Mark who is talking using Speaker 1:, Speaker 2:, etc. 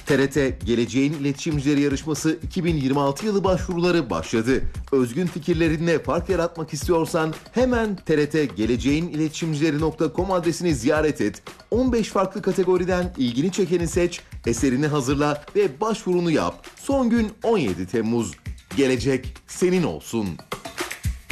Speaker 1: TRT Geleceğin İletişimcileri Yarışması 2026 yılı başvuruları başladı. Özgün fikirlerinle fark yaratmak istiyorsan hemen trtgeleceğiniletişimcileri.com adresini ziyaret et. 15 farklı kategoriden ilgini çekeni seç, eserini hazırla ve başvurunu yap. Son gün 17 Temmuz. Gelecek senin olsun.